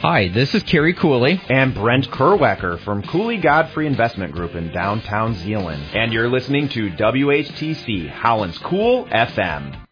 Hi, this is Kerry Cooley. And Brent Kerwecker from Cooley Godfrey Investment Group in downtown Zeeland. And you're listening to WHTC, Howland's Cool FM.